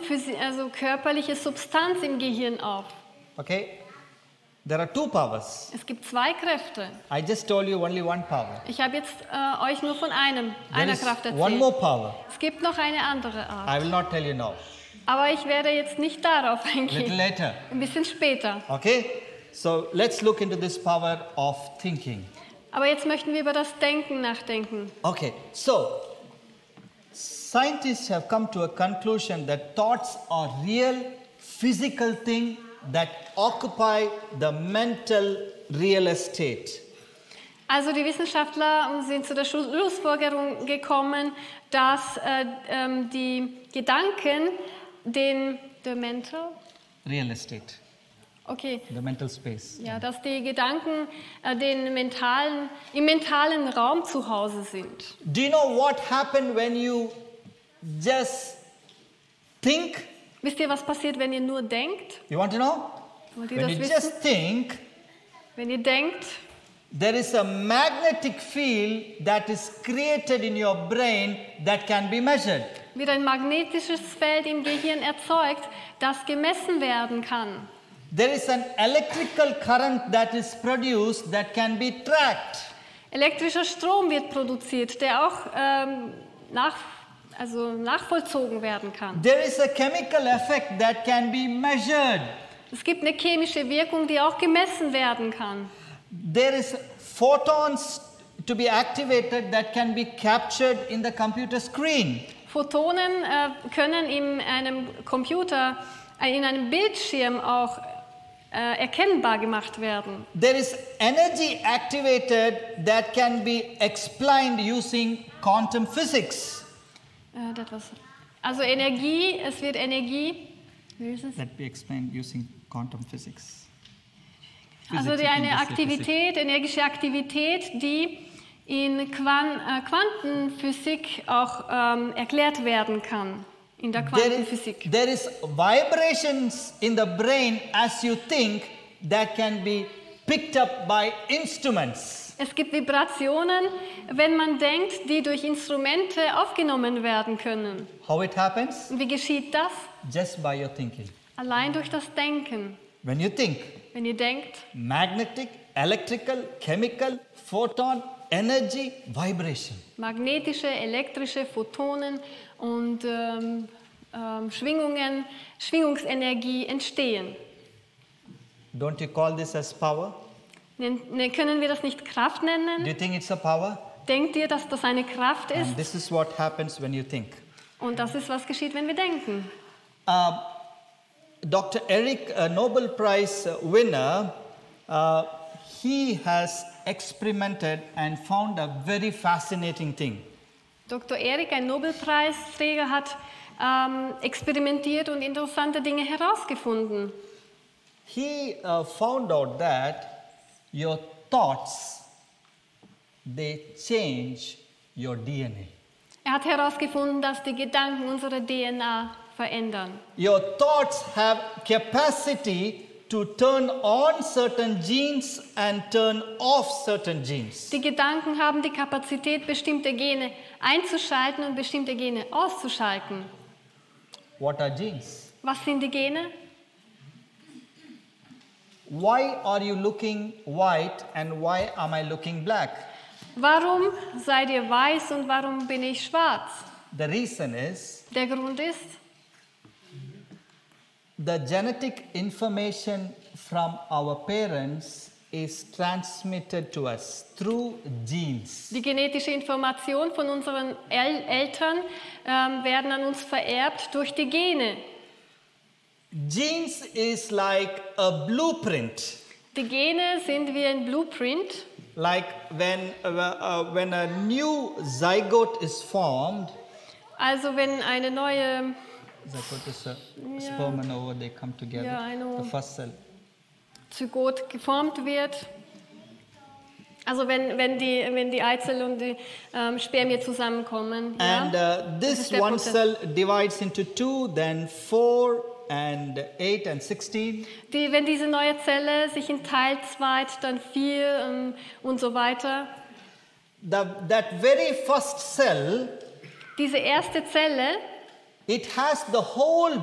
also körperliche Substanz im Gehirn auf. Okay? There are two powers. Es gibt zwei Kräfte. I just told you only one power. Ich habe jetzt euch nur von einer Kraft One erzählt. more power. Es gibt noch eine andere I Art. will not tell you now. Aber ich werde jetzt nicht darauf Little eingehen. later. Ein bisschen später. Okay? So let's look into this power of thinking. Aber jetzt möchten wir über das Denken nachdenken. Okay, so scientists have come to a conclusion that thoughts are real physical thing that occupy the mental real estate. Also die Wissenschaftler sind zu der Schlussfolgerung gekommen, dass die Gedanken the mental, Real estate, okay, the mental space. ja, dass die Gedanken im mentalen Raum zu Hause sind. Do you know what happened when you just think? Wisst ihr, was passiert, wenn ihr nur denkt? You want to know? Wollt ihr When das you wissen? just think, Wenn ihr denkt, there is a magnetic field that is created in your brain that can be measured. wird ein magnetisches Feld im Gehirn erzeugt, das gemessen werden kann. There is an electrical current that is produced that can be tracked. Elektrischer Strom wird produziert, der auch nachvollzogen werden kann. There is a chemical effect that can be measured. Es gibt eine chemische Wirkung, die auch gemessen werden kann. There is photons to be activated that can be captured in the computer screen. Photonen können in einem Computer, in einem Bildschirm auch erkennbar gemacht werden. There is energy activated that can be explained using quantum physics. Also Energie, es wird Energie, wie ist es? That be explained using quantum physics. Also eine Aktivität, energische Aktivität, die in Quantenphysik auch erklärt werden kann. In der Quantenphysik. There is vibrations in the brain as you think that can be picked up by instruments. Es gibt Vibrationen, wenn man denkt, die durch Instrumente aufgenommen werden können. How it happens? Und wie geschieht das? Just by your thinking. Allein durch das Denken. When you think, Wenn ihr denkt, magnetic, electrical, chemical, photon, energy, vibration. magnetische, elektrische Photonen und Schwingungsenergie entstehen. Don't you call this as power? Können wir das nicht Kraft Do nennen? you think it's a power? Denkt ihr, dass das eine Kraft ist? And this is what happens when you think. Und das ist, was geschieht, wenn wir denken. Dr. Eric, a Nobel Prize winner, he has experimented and found a very fascinating thing. Dr. Erik, ein Nobelpreisträger, hat experimentiert und interessante Dinge herausgefunden. He found out that your thoughts, they change your DNA. Er hat herausgefunden, dass die Gedanken unsere DNA verändern. Your thoughts have capacity to turn on certain genes and turn off certain genes. Die Gedanken haben die Kapazität, bestimmte Gene einzuschalten und bestimmte Gene auszuschalten. What are genes? Was sind die Gene? Why are you looking white and why am I looking black? Warum seid ihr weiß und warum bin ich schwarz? The reason is Der Grund ist, the genetic information from our parents is transmitted to us through genes. die genetische Information von unseren Eltern werden an uns vererbt durch die Gene. Genes is like a blueprint. Die Gene sind wie ein Blueprint. Like when a new zygote is formed, Also wenn eine neue zygote is a sperm and ovum, they come together. Yeah, I know. The first cell. Zygot geformt wird, also wenn die Eizelle und die Spermie zusammenkommen. And ja? this ist der one Prozess. cell divides into 2, then 4 and 8 and 16. Wenn diese neue Zelle sich in Teil 2, dann 4 und so weiter. That very first cell, Diese erste Zelle, it has the whole